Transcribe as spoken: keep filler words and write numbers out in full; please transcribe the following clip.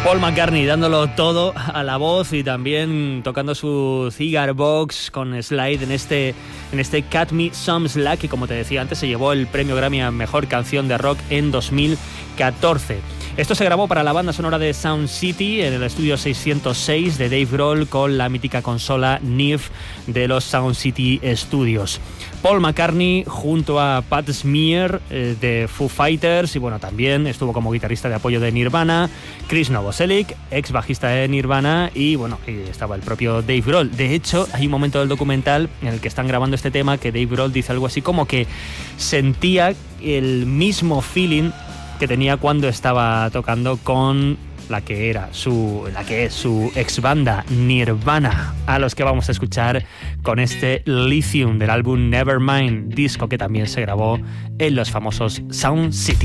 Paul McCartney dándolo todo a la voz y también tocando su cigar box con slide en este, en este Cut Me Some Slack, que como te decía antes se llevó el premio Grammy a Mejor Canción de Rock en dos mil catorce. Esto se grabó para la banda sonora de Sound City en el estudio seiscientos seis de Dave Grohl con la mítica consola N I F de los Sound City Studios. Paul McCartney junto a Pat Smear eh, de Foo Fighters, y bueno, también estuvo como guitarrista de apoyo de Nirvana, Chris Novoselic, ex bajista de Nirvana, y bueno, y estaba el propio Dave Grohl. De hecho, hay un momento del documental en el que están grabando este tema que Dave Grohl dice algo así como que sentía el mismo feeling que tenía cuando estaba tocando con la que era su, la que es su ex banda Nirvana, a los que vamos a escuchar con este Lithium del álbum Nevermind, disco que también se grabó en los famosos Sound City.